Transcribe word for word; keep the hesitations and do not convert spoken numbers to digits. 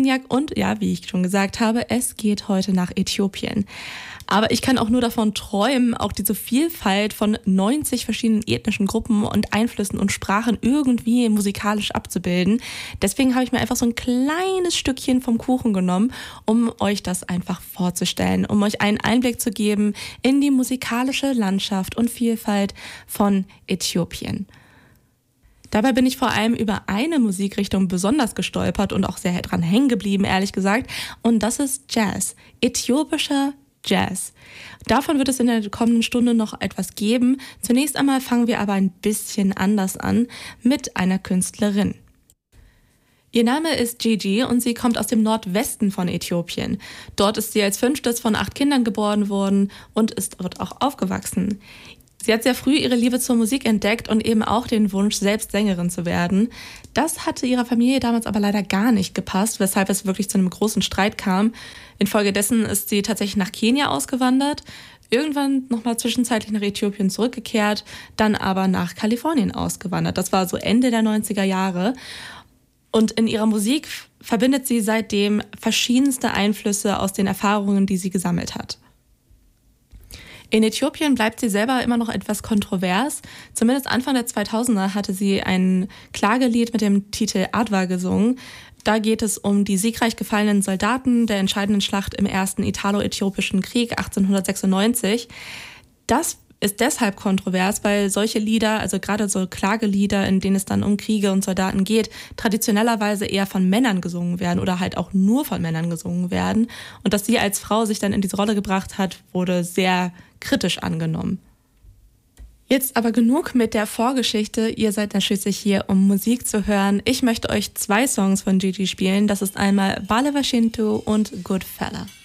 Keniak und ja, wie ich schon gesagt habe, es geht heute nach Äthiopien. Aber ich kann auch nur davon träumen, auch diese Vielfalt von neunzig verschiedenen ethnischen Gruppen und Einflüssen und Sprachen irgendwie musikalisch abzubilden. Deswegen habe ich mir einfach so ein kleines Stückchen vom Kuchen genommen, um euch das einfach vorzustellen, um euch einen Einblick zu geben in die musikalische Landschaft und Vielfalt von Äthiopien. Dabei bin ich vor allem über eine Musikrichtung besonders gestolpert und auch sehr dran hängen geblieben, ehrlich gesagt. Und das ist Jazz, äthiopischer Jazz. Davon wird es in der kommenden Stunde noch etwas geben. Zunächst einmal fangen wir aber ein bisschen anders an mit einer Künstlerin. Ihr Name ist Gigi und sie kommt aus dem Nordwesten von Äthiopien. Dort ist sie als fünftes von acht Kindern geboren worden und ist dort auch aufgewachsen. Sie hat sehr früh ihre Liebe zur Musik entdeckt und eben auch den Wunsch, selbst Sängerin zu werden. Das hatte ihrer Familie damals aber leider gar nicht gepasst, weshalb es wirklich zu einem großen Streit kam. Infolgedessen ist sie tatsächlich nach Kenia ausgewandert, irgendwann nochmal zwischenzeitlich nach Äthiopien zurückgekehrt, dann aber nach Kalifornien ausgewandert. Das war so Ende der neunziger Jahre. Und in ihrer Musik verbindet sie seitdem verschiedenste Einflüsse aus den Erfahrungen, die sie gesammelt hat. In Äthiopien bleibt sie selber immer noch etwas kontrovers. Zumindest Anfang der zweitausender hatte sie ein Klagelied mit dem Titel Adwa gesungen. Da geht es um die siegreich gefallenen Soldaten der entscheidenden Schlacht im ersten Italo-Äthiopischen Krieg achtzehnhundertsechsundneunzig. Das ist deshalb kontrovers, weil solche Lieder, also gerade so Klagelieder, in denen es dann um Kriege und Soldaten geht, traditionellerweise eher von Männern gesungen werden oder halt auch nur von Männern gesungen werden. Und dass sie als Frau sich dann in diese Rolle gebracht hat, wurde sehr kritisch angenommen. Jetzt aber genug mit der Vorgeschichte. Ihr seid dann schließlich hier, um Musik zu hören. Ich möchte euch zwei Songs von Gigi spielen. Das ist einmal Bale Vashintu und Good Fella.